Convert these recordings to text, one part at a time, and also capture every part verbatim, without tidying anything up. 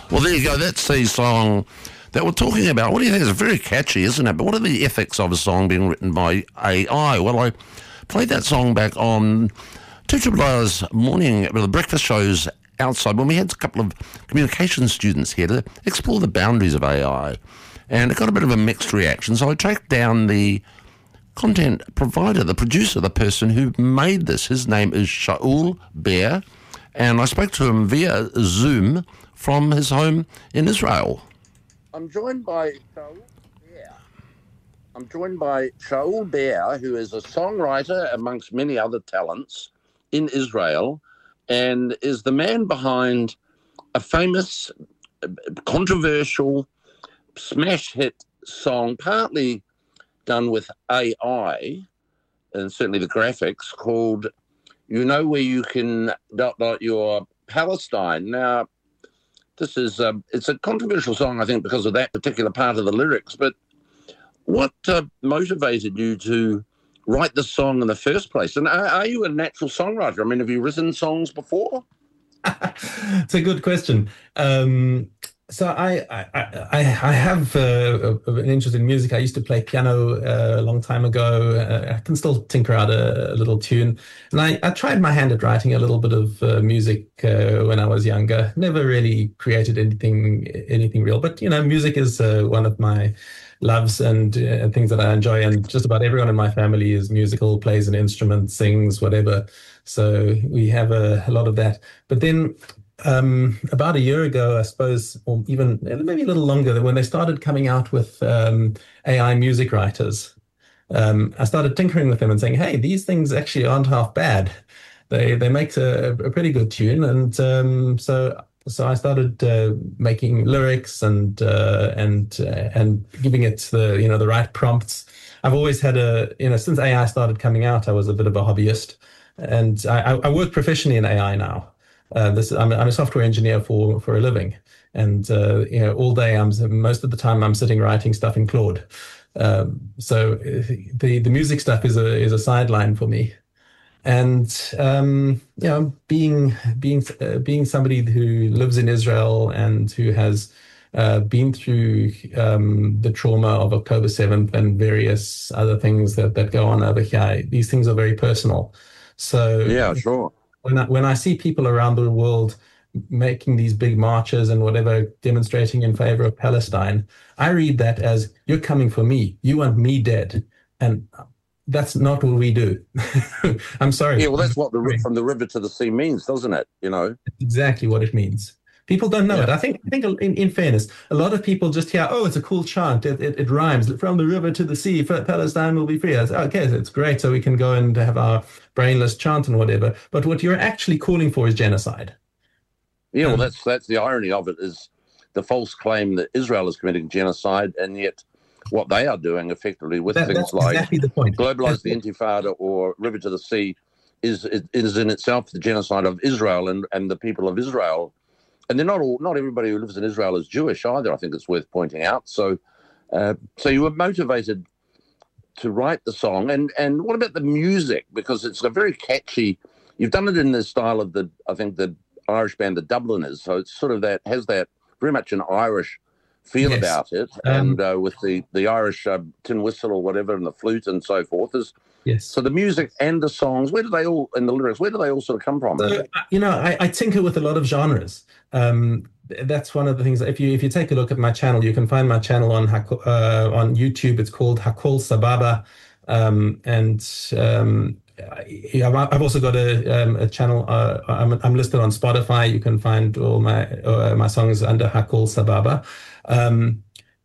Well, there you go. That's the song that we're talking about. What do you think? It's very catchy, isn't it? But what are the ethics of a song being written by A I? Well, I played that song back on two Triple R's morning, well, the breakfast shows outside, when we had a couple of communication students here to explore the boundaries of A I. And it got a bit of a mixed reaction. So I tracked down the content provider, the producer, the person who made this. His name is Shaul Bear. And I spoke to him via Zoom from his home in Israel. I'm joined by Shaul Bear. I'm joined by Shaul Bear, who is a songwriter amongst many other talents in Israel, and is the man behind a famous, controversial, smash hit song, partly done with A I, and certainly the graphics, called You Know Where You Can Dot Dot Your Palestine. Now, this is, um, it's a controversial song, I think, because of that particular part of the lyrics, but what uh, motivated you to write the song in the first place? And are, are you a natural songwriter? I mean, have you written songs before? It's a good question. Um, so I, I, I, I have uh, an interest in music. I used to play piano uh, a long time ago. Uh, I can still tinker out a, a little tune. And I, I tried my hand at writing a little bit of uh, music uh, when I was younger. Never really created anything, anything real. But, you know, music is uh, one of my loves and uh, things that I enjoy, and just about everyone in my family is musical, plays an instrument, sings, whatever. So we have a, a lot of that. But then um, about a year ago, I suppose, or even maybe a little longer, when they started coming out with um, A I music writers, um, I started tinkering with them and saying, hey, these things actually aren't half bad. They they make a, a pretty good tune. And um, so So I started uh, making lyrics and uh, and uh, and giving it the you know the right prompts. I've always had a you know since A I started coming out, I was a bit of a hobbyist, and I, I work professionally in A I now. Uh, this I'm, I'm a software engineer for for a living, and uh, you know all day I'm most of the time I'm sitting writing stuff in Claude. Um, so the the music stuff is a is a sideline for me. And um, you know, being being uh, being somebody who lives in Israel and who has uh, been through um, the trauma of October seventh and various other things that, that go on over here, these things are very personal. So yeah, sure. When I, when I see people around the world making these big marches and whatever, demonstrating in favor of Palestine, I read that as you're coming for me. You want me dead, and that's not what we do. I'm sorry. Yeah, well, that's what the from the river to the sea means, doesn't it? You know, that's exactly what it means. People don't know yeah. it. I think. I think. In, in fairness, a lot of people just hear, "Oh, it's a cool chant. It, it, it rhymes. From the river to the sea, Palestine will be free." I say, okay, it's great. So we can go and have our brainless chant and whatever. But what you're actually calling for is genocide. Yeah, um, well, that's that's the irony of it, is the false claim that Israel is committing genocide, and yet what they are doing effectively with that, things like exactly the point. Globalize the Intifada or River to the Sea is it is in itself the genocide of Israel and, and the people of Israel. And they're not all, not everybody who lives in Israel is Jewish either, I think it's worth pointing out. So uh, so you were motivated to write the song. And, and what about the music? Because it's a very catchy, you've done it in the style of the, I think, the Irish band, the Dubliners. So it's sort of that, has that very much an Irish feel yes. about it, and um, uh, with the the Irish uh, tin whistle or whatever, and the flute and so forth. Is yes. So the music and the songs, where do they all, and the lyrics, where do they all sort of come from? So, you know, I, I tinker with a lot of genres. Um, that's one of the things. If you if you take a look at my channel, you can find my channel on uh, on YouTube. It's called Hakol Sababa, um, and um, I've also got a, um, a channel. Uh, I'm, I'm listed on Spotify. You can find all my uh, my songs under Hakol Sababa. Um,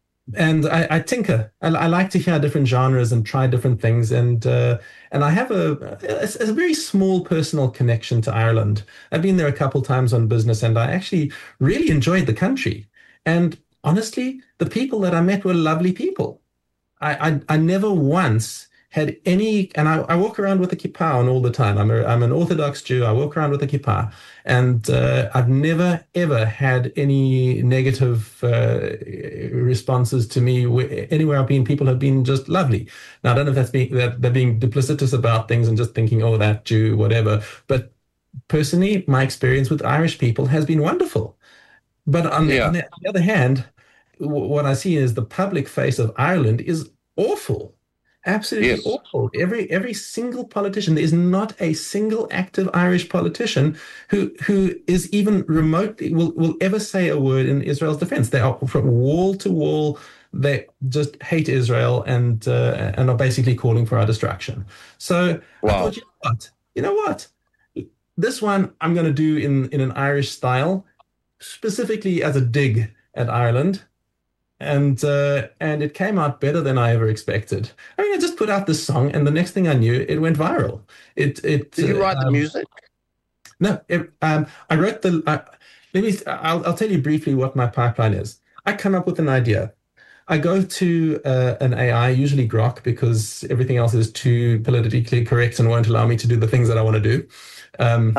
and I, I tinker. I, I like to hear different genres and try different things. And uh, and I have a, a, a very small personal connection to Ireland. I've been there a couple times on business, and I actually really enjoyed the country. And honestly, the people that I met were lovely people. I I, I never once had any, and I, I walk around with a kippah on all the time. I'm a, I'm an Orthodox Jew. I walk around with a kippah, and uh, I've never ever had any negative uh, responses to me. Anywhere I've been, people have been just lovely. Now I don't know if that's being that they're being duplicitous about things and just thinking, oh, that Jew, whatever. But personally, my experience with Irish people has been wonderful. but on the, on Yeah. the, on the other hand, w- what I see is the public face of Ireland is awful, absolutely Yes. awful. Every every single politician, there is not a single active Irish politician who who is even remotely will will ever say a word in Israel's defense. They are from wall to wall. They just hate Israel and uh, and are basically calling for our destruction. So I thought, Wow. you know what? You know what? This one I'm going to do in in an Irish style, specifically as a dig at Ireland, and uh, and it came out better than I ever expected. I mean, I just put out this song, and the next thing I knew, it went viral. It it Did you uh, write the um, music? no, it, um, I wrote the. Uh, let me. I'll I'll tell you briefly what my pipeline is. I come up with an idea. I go to uh, an A I, usually Grok, because everything else is too politically correct and won't allow me to do the things that I want to do. Um,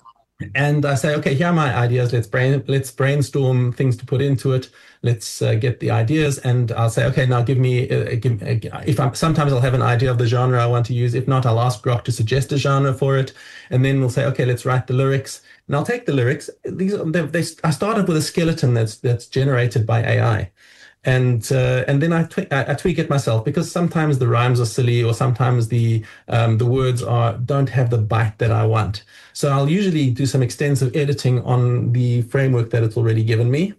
and I say, okay, here are my ideas. Let's brain, let's brainstorm things to put into it. Let's uh, get the ideas, and I'll say, okay, now give me, uh, give, uh, if I'm sometimes I'll have an idea of the genre I want to use. If not, I'll ask Grok to suggest a genre for it, and then we'll say, okay, let's write the lyrics. And I'll take the lyrics. These they, they, I started with a skeleton that's that's generated by A I. And uh, and then I, twe- I, I tweak it myself because sometimes the rhymes are silly or sometimes the um, the words are don't have the bite that I want. So I'll usually do some extensive editing on the framework that it's already given me,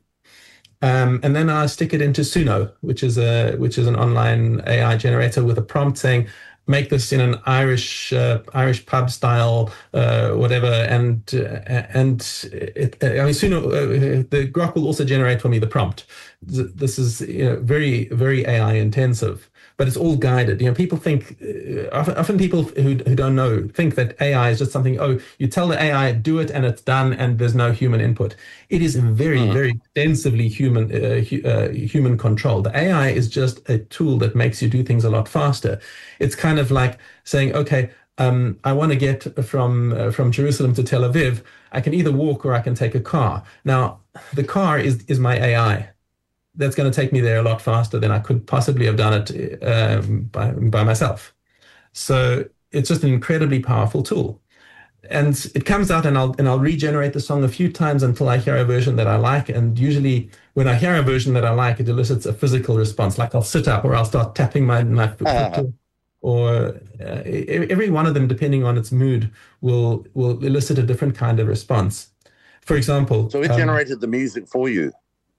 um, and then I stick it into Suno, which is a which is an online A I generator with a prompt saying, make this in an Irish uh, Irish pub style, uh, whatever, and uh, and it, I mean, Suno, uh, the Grok will also generate for me the prompt. This is, you know, very very A I intensive, but it's all guided. You know, people think uh, often, often people who who don't know think that A I is just something. Oh, you tell the A I do it and it's done, and there's no human input. It is very Mm. very extensively human uh, hu- uh, human control. The A I is just a tool that makes you do things a lot faster. It's kind of like saying, okay, um, I want to get from uh, from Jerusalem to Tel Aviv. I can either walk or I can take a car. Now, the car is is my A I. That's going to take me there a lot faster than I could possibly have done it um, by by myself. So it's just an incredibly powerful tool. And it comes out, and I'll and I'll regenerate the song a few times until I hear a version that I like. And usually, when I hear a version that I like, it elicits a physical response. Like I'll sit up, or I'll start tapping my my foot, or uh, every one of them, depending on its mood, will will elicit a different kind of response. For example, So it um, generated the music for you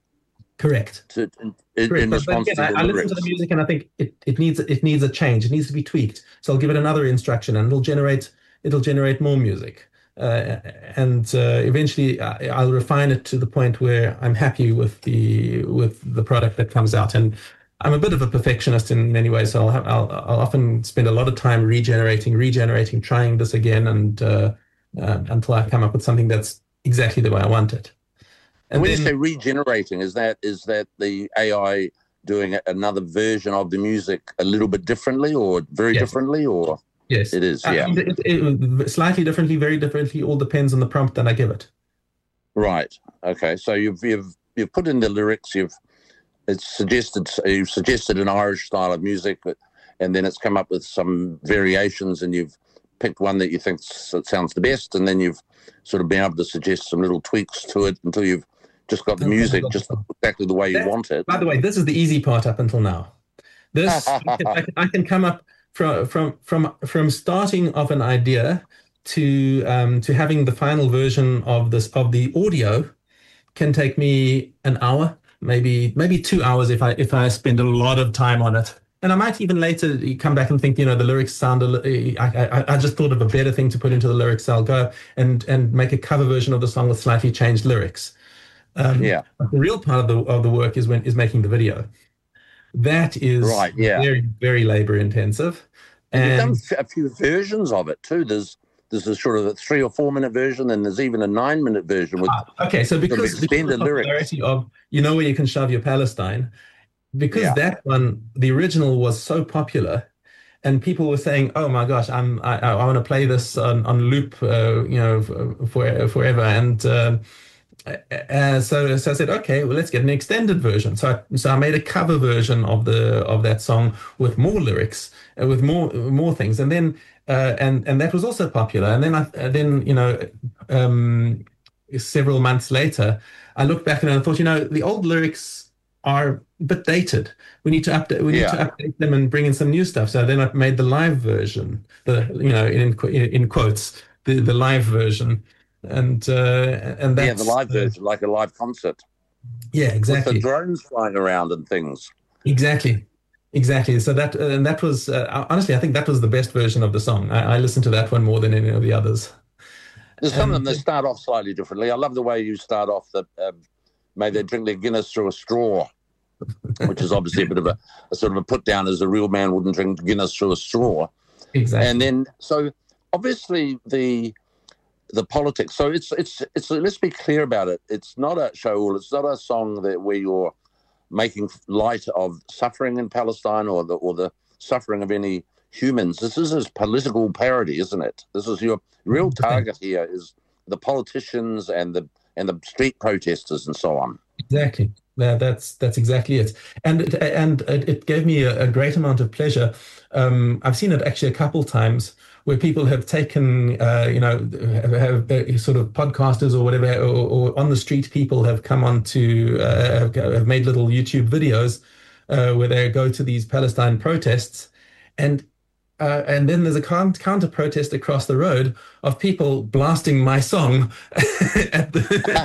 correct. to, in, Correct. in But, but response again, to the I, I listen to the lyrics. music and I think it, it needs it needs a change. It needs to be tweaked. So I'll give it another instruction, and it'll generate it'll generate more music. Uh, and uh, eventually, I, I'll refine it to the point where I'm happy with the with the product that comes out. And I'm a bit of a perfectionist in many ways, so I'll have I'll, I'll often spend a lot of time regenerating, regenerating, trying this again, and uh, uh, until I come up with something that's exactly the way I want it. And And when you then say regenerating, is that is that the A I doing another version of the music a little bit differently or very yes. differently, or Yes, it is? uh, Yeah. it, it, it, slightly differently, very differently. All depends on the prompt that I give it. Right. Okay. So you've you've you've put in the lyrics. You've it's suggested you've suggested an Irish style of music, but, and then it's come up with some variations, and you've picked one that you think sounds the best, and then you've sort of been able to suggest some little tweaks to it until you've just got the music just exactly the way you That, want it. by the way, this is the easy part up until now. This I can, I can, I can come up from from from from starting of an idea to um, to having the final version of this of the audio can take me an hour, maybe maybe two hours if I if I spend a lot of time on it. And I might even later come back and think, you know, the lyrics sound. A, I, I I just thought of a better thing to put into the lyrics. So I'll go and and make a cover version of the song with slightly changed lyrics. Um, Yeah. but the real part of the of the work is when is making the video. That is Right. Yeah. very very labor intensive, And you've done and f- a few versions of it too. There's there's a sort of a three or four minute version, and there's even a nine minute version with ah, okay. So sort of because because of extended the lyrics. popularity of you know where you can shove your Palestine, because Yeah. that one the original was so popular, and people were saying, "Oh my gosh, I'm I, I want to play this on on loop, uh, you know, for forever," and um, Uh, so, so I said, okay, well, let's get an extended version. So, I, so I made a cover version of the of that song with more lyrics, uh, with more more things, and then uh, and and that was also popular. And then I uh, then you know, um, several months later, I looked back and I thought, you know, the old lyrics are a bit dated. We need to update. We need Yeah. to update them and bring in some new stuff. So then I made the live version, the you know in in, in quotes, the the live version, and uh, and that's Yeah, the live uh, version, like a live concert. yeah, With exactly. the drones flying around and things. Exactly. Exactly. So that uh, and that was uh, honestly, I think that was the best version of the song. I, I listened to that one more than any of the others. There's some of them And that start off slightly differently. I love the way you start off that um, may they drink their Guinness through a straw, which is obviously a bit of a, a sort of a put down, as a real man wouldn't drink Guinness through a straw. exactly. And then, so obviously the the politics. So it's it's it's. Let's be clear about it. It's not a show. It's not a song that where you're making light of suffering in Palestine or the or the suffering of any humans. This is a political parody, isn't it? This is your real target here is the politicians and the and the street protesters and so on. Exactly. Yeah, that's that's exactly it. And it, and it, it gave me a, a great amount of pleasure. Um, I've seen it actually a couple times where people have taken, uh, you know, have, have uh, sort of podcasters or whatever, or, or on the street people have come on to uh, have, have made little YouTube videos uh, where they go to these Palestine protests, and uh, and then there's a counter protest across the road of people blasting my song at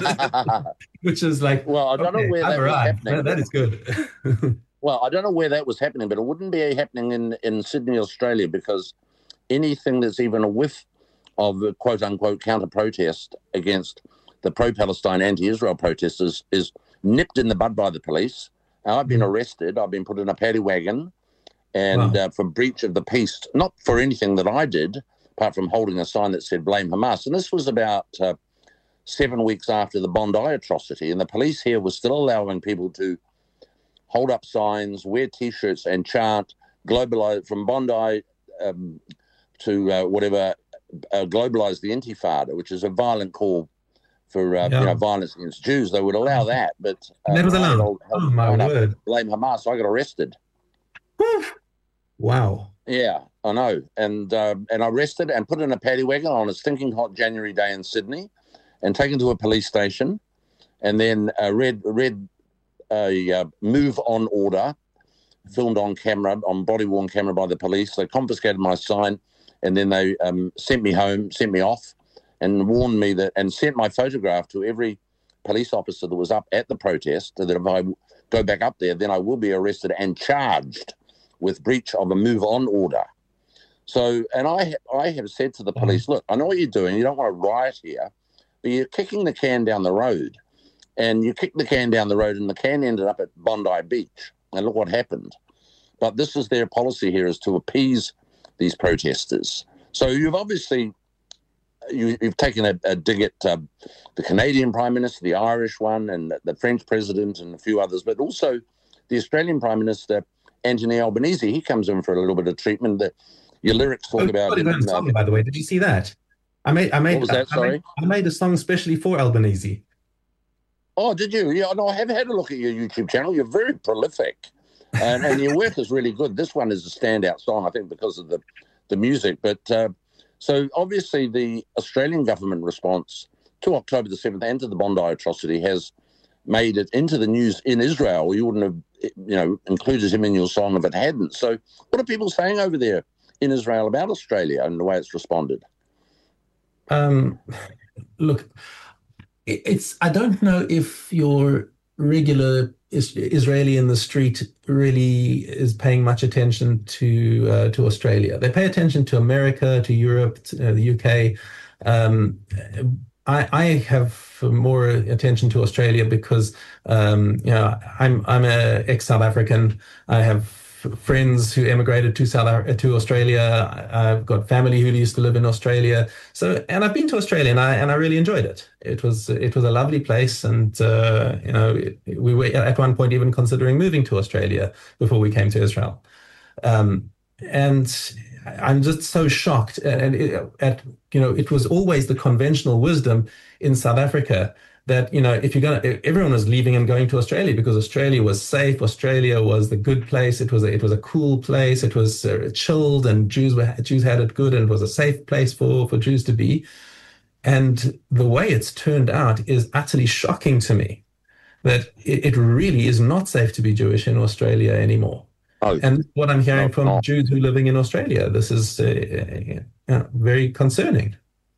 the, which is like, well, I don't okay, know where that was arrived. happening. That, that is good. Well, I don't know where that was happening, but it wouldn't be happening in, in Sydney, Australia, because anything that's even a whiff of a quote-unquote counter-protest against the pro-Palestine, anti-Israel protesters is nipped in the bud by the police. Now, I've been arrested. I've been put in a paddy wagon and Wow. uh, for breach of the peace, not for anything that I did, apart from holding a sign that said blame Hamas. And this was about uh, seven weeks after the Bondi atrocity, and the police here were still allowing people to hold up signs, wear T-shirts and chant, globalize from Bondi um, to uh, whatever, uh, globalize the Intifada, which is a violent call for uh, Yeah. you know, violence against Jews. They would allow that, but uh, That was I allowed. held- held Oh, my sign up, word. blame Hamas. So I got arrested. Whew. Wow. Yeah, I know, and uh, and arrested and put in a paddy wagon on a stinking hot January day in Sydney, and taken to a police station, and then uh, read read a uh, move on order, filmed on camera, on body worn camera by the police. They confiscated my sign, and then they um, sent me home, sent me off, and warned me that, and sent my photograph to every police officer that was up at the protest, that if I go back up there, then I will be arrested and charged with breach of a move on order. So, and I, I have said to the police, look, I know what you're doing. You don't want to riot here, but you're kicking the can down the road. And you kicked the can down the road, and the can ended up at Bondi Beach. And look what happened. But this is their policy here, is to appease these protesters. So you've obviously, you, you've taken a, a dig at uh, the Canadian Prime Minister, the Irish one, and the, the French President, and a few others, but also the Australian Prime Minister, Anthony Albanese. He comes in for a little bit of treatment. The, your lyrics talk Oh, about got him. it on song, by the way. Did you see that? I made I made What was that, I sorry? made, I made a song especially for Albanese. Oh, did you? Yeah, no, I have had a look at your YouTube channel. You're very prolific, and, and your work is really good. This one is a standout song, I think, because of the, the music. But uh, so obviously the Australian government response to October the seventh and to the Bondi atrocity has made it into the news in Israel. You wouldn't have, you know, included him in your song if it hadn't. So what are people saying over there in Israel about Australia and the way it's responded? Um, look, it- it's I don't know if your regular is, Israeli in the street really is paying much attention to uh, to Australia. They pay attention to America, to Europe, to, uh, the U K. Um, I, I have more attention to Australia because um, you know I'm I'm a ex-South African. I have friends who emigrated to South Af- to Australia. I've got family who used to live in Australia. So, and I've been to Australia, and I and I really enjoyed it. It was it was a lovely place, and uh, you know it, we were at one point even considering moving to Australia before we came to Israel. Um, and I'm just so shocked. And it, at you know, it was always the conventional wisdom in South Africa that, you know, if you're going to, everyone was leaving and going to Australia because Australia was safe. Australia was the good place. It was a, it was a cool place. It was uh, chilled, and Jews were Jews had it good, and it was a safe place for for Jews to be. And the way it's turned out is utterly shocking to me, that it, it really is not safe to be Jewish in Australia anymore. Oh, and what I'm hearing no, from no. Jews who are living in Australia, this is uh, uh, very concerning.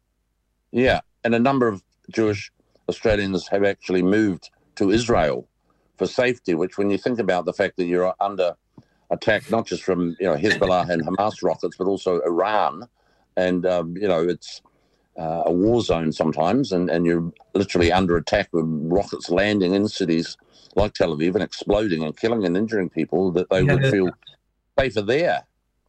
Yeah, and a number of Jewish Australians have actually moved to Israel for safety, which when you think about the fact that you're under attack, not just from, you know, Hezbollah and Hamas rockets, but also Iran, and, um, you know, it's uh, a war zone sometimes, and, and you're literally under attack with rockets landing in cities like Tel Aviv and exploding and killing and injuring people, that they Yeah, would yeah. feel safer there.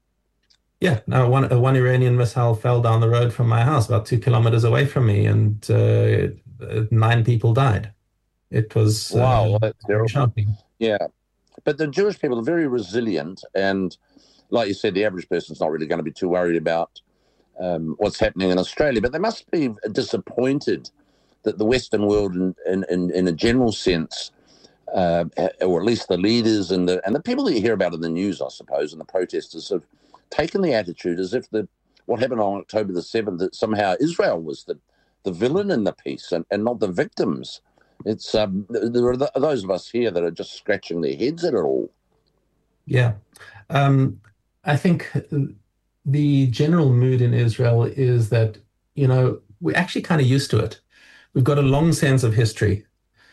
Yeah, now one one Iranian missile fell down the road from my house, about two kilometers away from me, and uh, nine people died. It was Wow, uh, that's very terrible. shocking. Yeah, but the Jewish people are very resilient, and like you said, the average person's not really going to be too worried about um, what's happening in Australia, but they must be disappointed that the Western world, in, in, in, in a general sense, uh, or at least the leaders and the and the people that you hear about in the news, I suppose, and the protesters have taken the attitude as if the what happened on October the seventh, that somehow Israel was the, the villain in the piece and, and not the victims. It's um, there are th- those of us here that are just scratching their heads at it all. Yeah. Um, I think the general mood in Israel is that, you know, we're actually kind of used to it. We've got a long sense of history.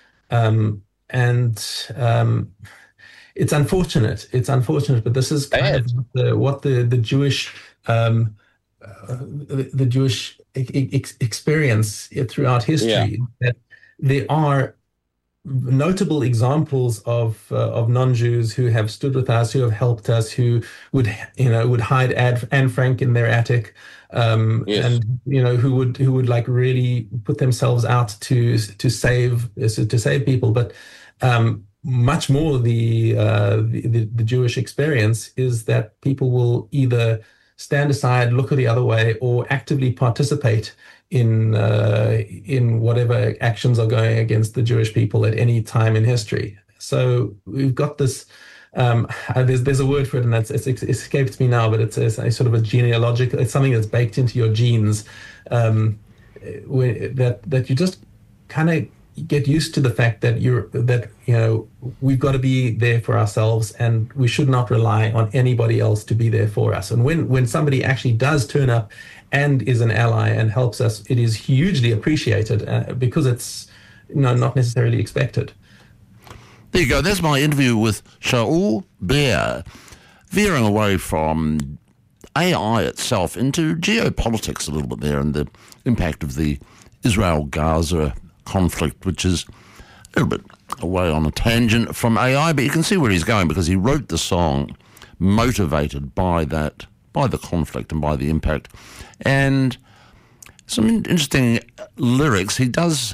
Um, and um, it's unfortunate. It's unfortunate, but this is kind Bad. of the, what the, the Jewish um, uh, the, the Jewish ex- experience throughout history, Yeah. that there are notable examples of uh, of non-Jews who have stood with us, who have helped us, who would you know would hide Ad, Anne Frank in their attic, um, Yes. and you know who would who would like really put themselves out to to save to save people. But um, much more the, uh, the the Jewish experience is that people will either stand aside, look the other way, or actively participate in uh, in whatever actions are going against the Jewish people at any time in history. So we've got this. Um, there's there's a word for it, and it's, it's, it escapes me now, but it's, it's a sort of a genealogical. It's something that's baked into your genes. Um, where, that that you just kind of get used to the fact that you're that you know we've got to be there for ourselves, and we should not rely on anybody else to be there for us. And when when somebody actually does turn up and is an ally and helps us, it is hugely appreciated uh, because it's you know not necessarily expected. There you go. There's my interview with Shaul Beer, veering away from A I itself into geopolitics a little bit there, and the impact of the Israel-Gaza conflict, which is a little bit away on a tangent from A I, but you can see where he's going because he wrote the song motivated by that, by the conflict and by the impact. And some interesting lyrics. He does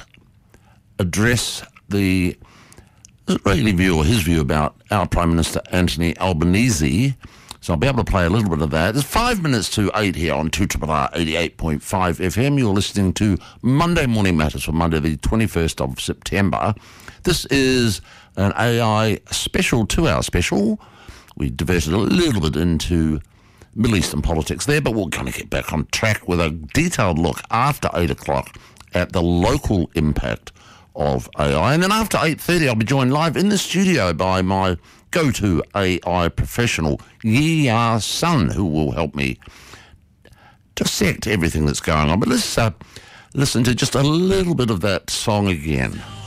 address the Israeli view, or his view, about our Prime Minister Anthony Albanese. So I'll be able to play a little bit of that. It's five minutes to eight here on two R R R eighty-eight point five F M. You're listening to Monday Morning Matters for Monday, the twenty-first of September. This is an A I special, two-hour special. We diverted a little bit into Middle Eastern politics there, but we're going to get back on track with a detailed look after eight o'clock at the local impact of A I. And then after eight thirty, I'll be joined live in the studio by my go-to A I professional, Yi Ya Sun, who will help me dissect everything that's going on. But let's uh, listen to just a little bit of that song again.